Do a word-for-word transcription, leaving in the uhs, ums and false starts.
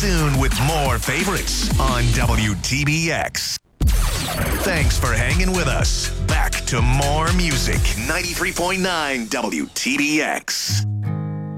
soon with more favorites on W T B X. Thanks for hanging with us. Back to more music. ninety-three point nine W T B X.